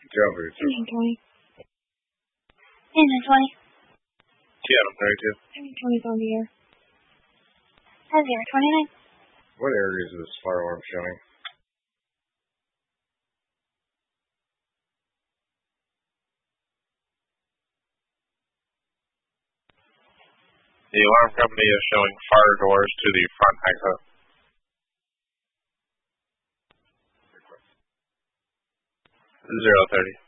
Joe, 20. And 20. Seattle 32. 20's on the air. 029. What areas is this fire alarm showing? The alarm company is showing fire doors to the front exit. 030.